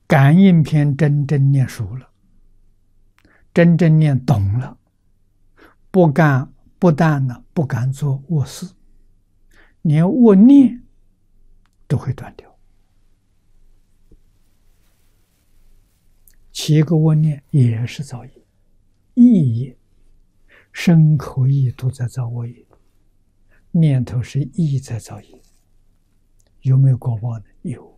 感应篇真正念熟了，真正念懂了，不但呢不敢做恶事，连恶念都会断掉。7个恶念也是造业，意业，身口意都在造恶业，念头是意在造业，有没有果报呢？有。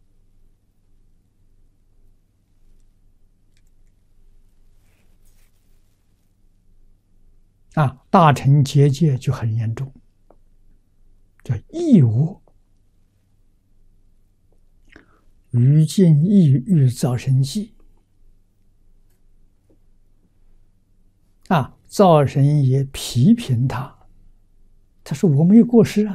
大乘结界就很严重，叫意恶，于尽意欲造生计。造神也批评他，他说我没有过失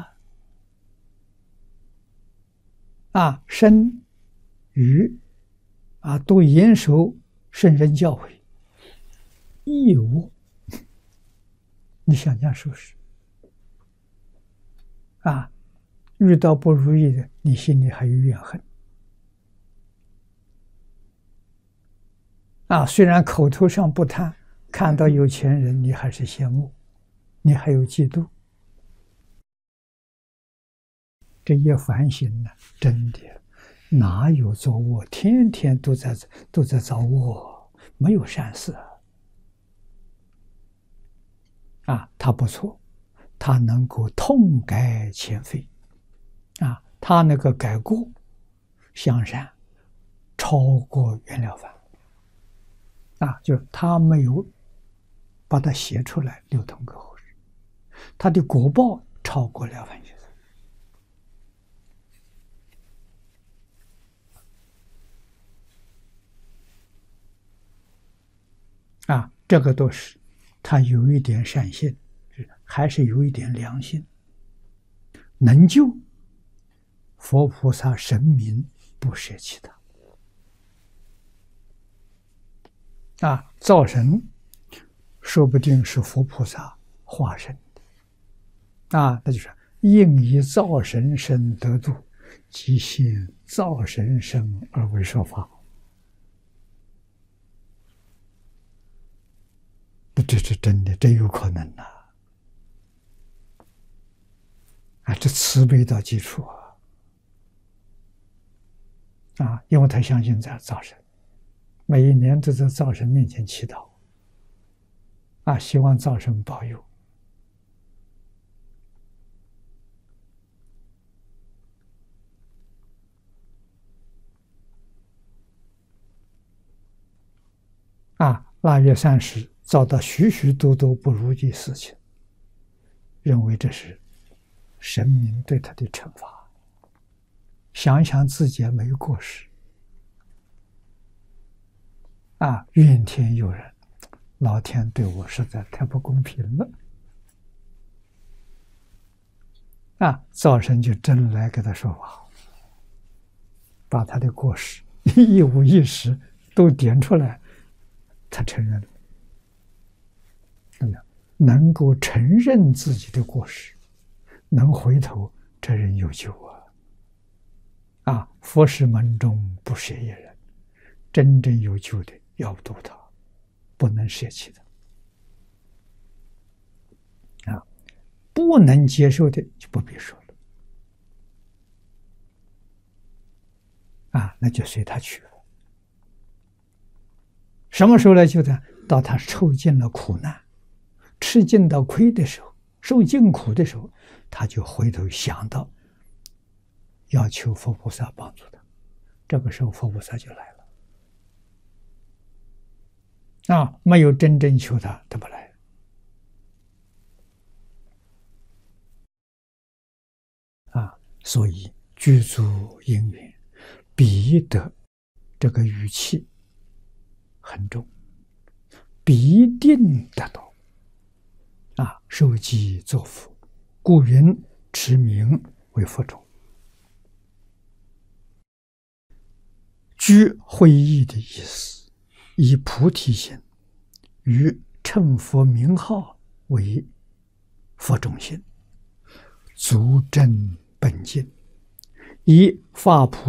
身语都严守圣人教诲，意恶，你想想是不是？遇到不如意的，你心里还有怨恨虽然口头上不贪，看到有钱人你还是羡慕，你还有嫉妒，这一反省呢，真的哪有作恶？天天都在造恶，没有善事他不错，他能够痛改前非他那个改过向善，超过袁了凡就是他没有把它写出来流通给后世，他的果报超过了凡先生这个都是他有一点善心，还是有一点良心，能救佛菩萨神明不舍弃他造神说不定是佛菩萨化身的那就是应以造神身得度，即现造神身而为说法。这是真的，真有可能这慈悲到基础因为他相信在造神，每一年都在造神面前祈祷希望造神保佑腊月30遭到许许多多不如意事情，认为这是神明对他的惩罚，想想自己也没有过失怨天尤人，老天对我实在太不公平了造神就真来给他说法，把他的过失一五一十都点出来，他承认了。能够承认自己的过失，能回头，这人有救佛事门中不舍一人，真正有救的要度他，不能舍弃的不能接受的就不必说了那就随他去了。什么时候来救他？到他受尽了苦难，吃尽到亏的时候，受尽苦的时候，他就回头想到要求佛菩萨帮助他，这个时候佛菩萨就来了没有真正求他，他不来所以具足因缘，必得这个语气很重，必定得到受记作福，故云持名为佛种。具会意的意思，以菩提心与称佛名号为佛种心，足证本净，以法普